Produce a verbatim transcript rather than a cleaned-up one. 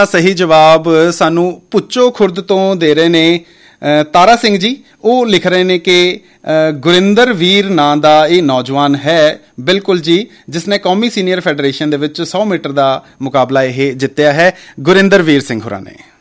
ਸਹੀ ਜਵਾਬ ਸਾਨੂੰ ਭੁੱਚੋ ਖੁਰਦ ਤੋਂ ਦੇ ਰਹੇ ਨੇ ਤਾਰਾ ਸਿੰਘ ਜੀ। ਉਹ ਲਿਖ ਰਹੇ ਨੇ ਕਿ ਗੁਰਿੰਦਰ ਵੀਰ ਨਾਂ ਦਾ ਇਹ ਨੌਜਵਾਨ ਹੈ, ਬਿਲਕੁਲ ਜੀ, ਜਿਸਨੇ ਕੌਮੀ ਸੀਨੀਅਰ ਫੈਡਰੇਸ਼ਨ ਦੇ ਵਿੱਚ ਸੌ ਮੀਟਰ ਦਾ ਮੁਕਾਬਲਾ ਇਹ ਜਿੱਤਿਆ ਹੈ, ਗੁਰਿੰਦਰ ਵੀਰ ਸਿੰਘ ਹੋਰਾਂ ਨੇ।